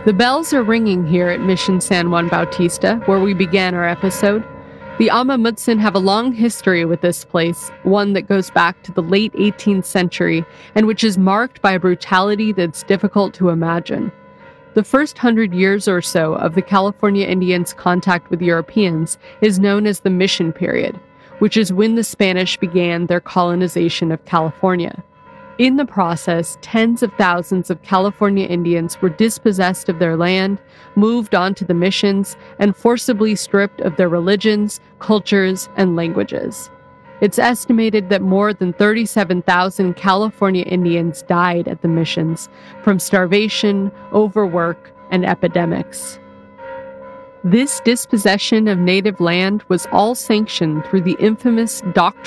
The bells are ringing here at Mission San Juan Bautista, where we began our episode. The Ama Mutsun have a long history with this place, one that goes back to the late 18th century, and which is marked by a brutality that's difficult to imagine. The first 100 years or so of the California Indians' contact with Europeans is known as the Mission Period, which is when the Spanish began their colonization of California. In the process, tens of thousands of California Indians were dispossessed of their land, moved onto the missions, and forcibly stripped of their religions, cultures, and languages. It's estimated that more than 37,000 California Indians died at the missions from starvation, overwork, and epidemics. This dispossession of native land was all sanctioned through the infamous Doctrine